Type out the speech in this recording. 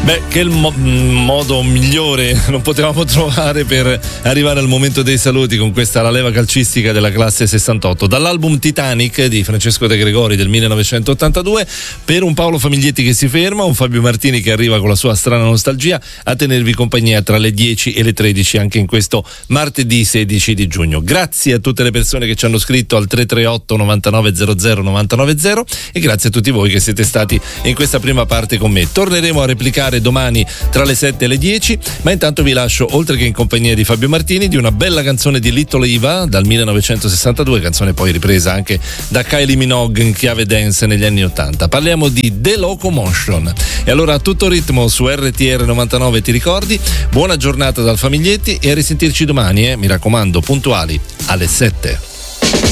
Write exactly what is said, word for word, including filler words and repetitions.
Beh, che il mo- modo migliore non potevamo trovare per arrivare al momento dei saluti con questa la leva calcistica della classe sessantotto. Dall'album Titanic di Francesco De Gregori del millenovecentottantadue, per un Paolo Famiglietti che si ferma, un Fabio Martini che arriva con la sua strana nostalgia a tenervi compagnia tra le dieci e le tredici anche in questo martedì sedici di giugno. Grazie a tutte le persone che ci hanno scritto al tre tre otto novantanove zero zero novantanove zero e grazie a tutti voi che siete stati in questa prima parte con me. Torneremo a replicare domani tra le sette e le dieci, ma intanto vi lascio, oltre che in compagnia di Fabio Martini, di una bella canzone di Little Eva dal millenovecentosessantadue, canzone poi ripresa anche da Kylie Minogue in chiave dance negli anni ottanta. Parliamo di The Locomotion. E allora a tutto ritmo su R T R novantanove ti ricordi, buona giornata dal Famiglietti e a risentirci domani, eh, mi raccomando, puntuali alle sette.